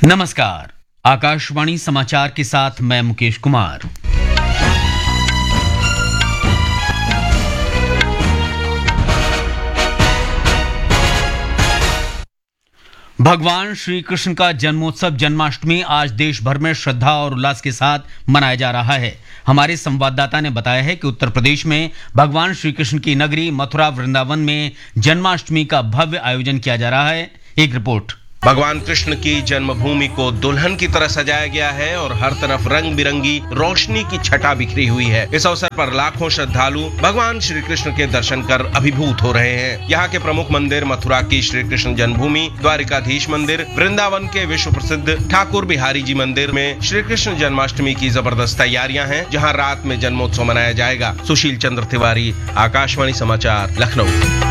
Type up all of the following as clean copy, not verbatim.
नमस्कार। आकाशवाणी समाचार के साथ मैं मुकेश कुमार। भगवान श्री कृष्ण का जन्मोत्सव जन्माष्टमी आज देश भर में श्रद्धा और उल्लास के साथ मनाया जा रहा है। हमारे संवाददाता ने बताया है कि उत्तर प्रदेश में भगवान श्री कृष्ण की नगरी मथुरा वृंदावन में जन्माष्टमी का भव्य आयोजन किया जा रहा है। एक रिपोर्ट। भगवान कृष्ण की जन्मभूमि को दुल्हन की तरह सजाया गया है और हर तरफ रंग बिरंगी रोशनी की छटा बिखरी हुई है। इस अवसर पर लाखों श्रद्धालु भगवान श्री कृष्ण के दर्शन कर अभिभूत हो रहे हैं। यहाँ के प्रमुख मंदिर मथुरा की श्री कृष्ण जन्मभूमि, द्वारिकाधीश मंदिर, वृंदावन के विश्व प्रसिद्ध ठाकुर बिहारी जी मंदिर में श्री कृष्ण जन्माष्टमी की जबरदस्त तैयारियां हैं, जहाँ रात में जन्मोत्सव मनाया जाएगा। सुशील चंद्र तिवारी, आकाशवाणी समाचार, लखनऊ।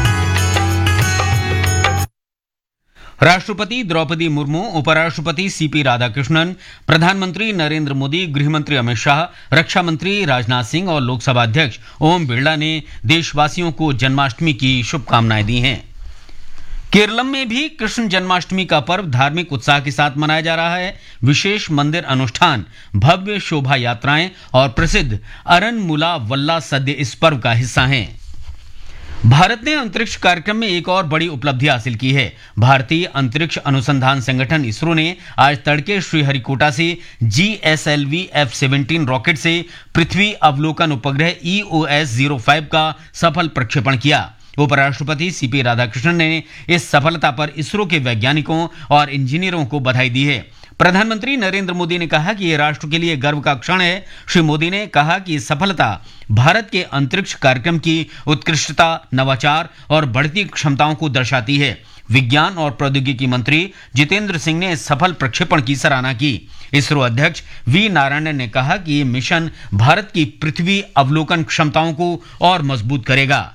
राष्ट्रपति द्रौपदी मुर्मू, उपराष्ट्रपति सीपी राधाकृष्णन, प्रधानमंत्री नरेंद्र मोदी, गृहमंत्री अमित शाह, रक्षा मंत्री राजनाथ सिंह और लोकसभा अध्यक्ष ओम बिरला ने देशवासियों को जन्माष्टमी की शुभकामनाएं दी हैं। केरलम में भी कृष्ण जन्माष्टमी का पर्व धार्मिक उत्साह के साथ मनाया जा रहा है। विशेष मंदिर अनुष्ठान, भव्य शोभा यात्राएं और प्रसिद्ध अरनमुला वल्ला सद्य इस पर्व का हिस्सा हैं। भारत ने अंतरिक्ष कार्यक्रम में एक और बड़ी उपलब्धि हासिल की है। भारतीय अंतरिक्ष अनुसंधान संगठन इसरो ने आज तड़के श्रीहरिकोटा से GSLV F-17 रॉकेट से पृथ्वी अवलोकन उपग्रह EOS-05 का सफल प्रक्षेपण किया। उपराष्ट्रपति सीपी राधाकृष्णन ने इस सफलता पर इसरो के वैज्ञानिकों और इंजीनियरों को बधाई दी है। प्रधानमंत्री नरेंद्र मोदी ने कहा कि यह राष्ट्र के लिए गर्व का क्षण है। श्री मोदी ने कहा कि सफलता भारत के अंतरिक्ष कार्यक्रम की उत्कृष्टता, नवाचार और बढ़ती क्षमताओं को दर्शाती है। विज्ञान और प्रौद्योगिकी मंत्री जितेंद्र सिंह ने इस सफल प्रक्षेपण की सराहना की। इसरो अध्यक्ष वी नारायणन ने कहा कि यह मिशन भारत की पृथ्वी अवलोकन क्षमताओं को और मजबूत करेगा।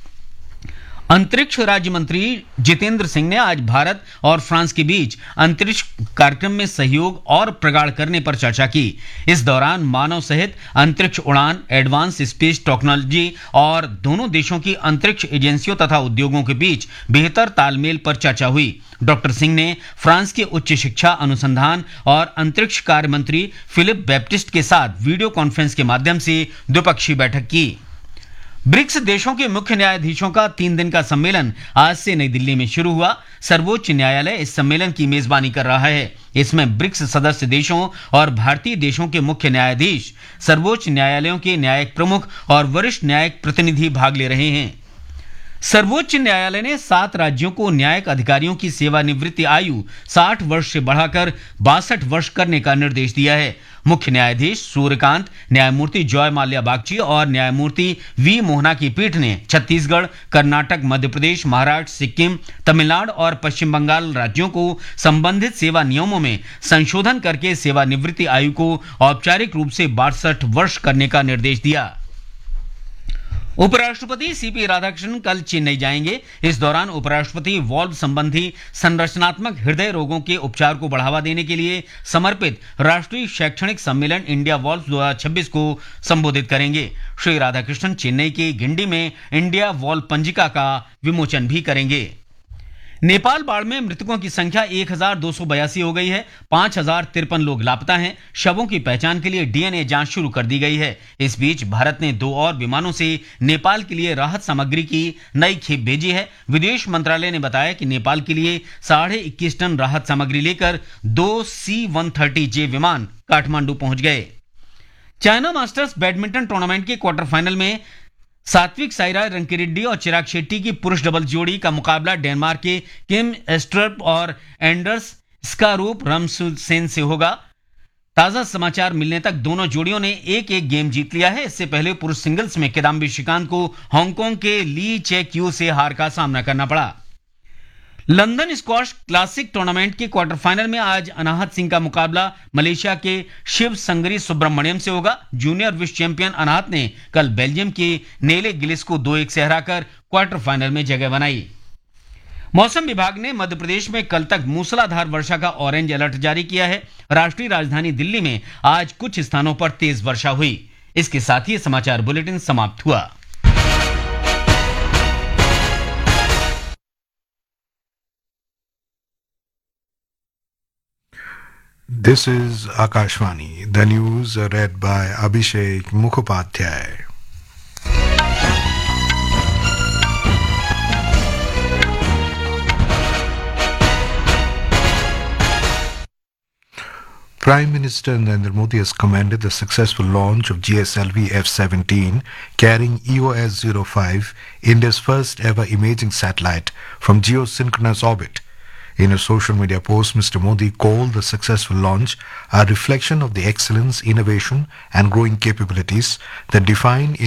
अंतरिक्ष राज्य मंत्री जितेंद्र सिंह ने आज भारत और फ्रांस के बीच अंतरिक्ष कार्यक्रम में सहयोग और प्रगाढ़ करने पर चर्चा की। इस दौरान मानव सहित अंतरिक्ष उड़ान, एडवांस स्पेस टेक्नोलॉजी और दोनों देशों की अंतरिक्ष एजेंसियों तथा उद्योगों के बीच बेहतर तालमेल पर चर्चा हुई। डॉक्टर सिंह ने फ्रांस के उच्च शिक्षा, अनुसंधान और अंतरिक्ष कार्य मंत्री फिलिप बैप्टिस्ट के साथ वीडियो कॉन्फ्रेंस के माध्यम से द्विपक्षीय बैठक की। ब्रिक्स देशों के मुख्य न्यायाधीशों का 3 दिन का सम्मेलन आज से नई दिल्ली में शुरू हुआ। सर्वोच्च न्यायालय इस सम्मेलन की मेजबानी कर रहा है। इसमें ब्रिक्स सदस्य देशों और भारतीय देशों के मुख्य न्यायाधीश, सर्वोच्च न्यायालयों के न्यायिक प्रमुख और वरिष्ठ न्यायिक प्रतिनिधि भाग ले रहे हैं। सर्वोच्च न्यायालय ने 7 राज्यों को न्यायिक अधिकारियों की सेवानिवृत्ति आयु 60 वर्ष से बढ़ाकर 62 वर्ष करने का निर्देश दिया है। मुख्य न्यायाधीश सूर्यकांत, न्यायमूर्ति जॉय माल्या बागची और न्यायमूर्ति वी मोहना की पीठ ने छत्तीसगढ़, कर्नाटक, मध्य प्रदेश, महाराष्ट्र, सिक्किम, तमिलनाडु और पश्चिम बंगाल राज्यों को संबंधित सेवा नियमों में संशोधन करके सेवानिवृत्ति आयु को औपचारिक रूप से 62 वर्ष करने का निर्देश दिया। उपराष्ट्रपति सीपी राधाकृष्णन कल चेन्नई जाएंगे। इस दौरान उपराष्ट्रपति वॉल्व संबंधी संरचनात्मक हृदय रोगों के उपचार को बढ़ावा देने के लिए समर्पित राष्ट्रीय शैक्षणिक सम्मेलन इंडिया वॉल्व 2026 को संबोधित करेंगे। श्री राधाकृष्णन चेन्नई के गिंडी में इंडिया वॉल्व पंजिका का विमोचन भी करेंगे। नेपाल बाढ़ में मृतकों की संख्या 1282 हो गई है। 5053 लोग लापता हैं। शवों की पहचान के लिए DNA जांच शुरू कर दी गई है। इस बीच भारत ने 2 और विमानों से नेपाल के लिए राहत सामग्री की नई खेप भेजी है। विदेश मंत्रालय ने बताया कि नेपाल के लिए 21.5 टन राहत सामग्री लेकर 2 C-130J विमान काठमांडू पहुंच गए। चाइना मास्टर्स बैडमिंटन टूर्नामेंट के क्वार्टर फाइनल में सात्विक साईराज रंकीरेड्डी और चिराग शेट्टी की पुरुष डबल जोड़ी का मुकाबला डेनमार्क के किम एस्ट्रप और एंडर्स स्कारूप रमसेन से होगा। ताजा समाचार मिलने तक दोनों जोड़ियों ने एक गेम जीत लिया है। इससे पहले पुरुष सिंगल्स में किदाम्बी श्रीकांत को हांगकांग के ली चेक यू से हार का सामना करना पड़ा। लंदन स्क्वॉश क्लासिक टूर्नामेंट के क्वार्टर फाइनल में आज अनाहत सिंह का मुकाबला मलेशिया के शिव संगरी सुब्रमण्यम से होगा। जूनियर विश्व चैंपियन अनाहत ने कल बेल्जियम के नेले गिलिस को 2-1 से हराकर क्वार्टर फाइनल में जगह बनाई। मौसम विभाग ने मध्य प्रदेश में कल तक मूसलाधार वर्षा का ऑरेंज अलर्ट जारी किया है। राष्ट्रीय राजधानी दिल्ली में आज कुछ स्थानों पर तेज वर्षा हुई। इसके साथ ही समाचार बुलेटिन समाप्त हुआ। This is Akashvani. The news read by Abhishek Mukhopadhyay. Prime Minister Narendra Modi has commended the successful launch of GSLV F-17 carrying EOS-05, India's first ever imaging satellite from geosynchronous orbit. In a social media post, Mr. Modi called the successful launch a reflection of the excellence, innovation and growing capabilities that define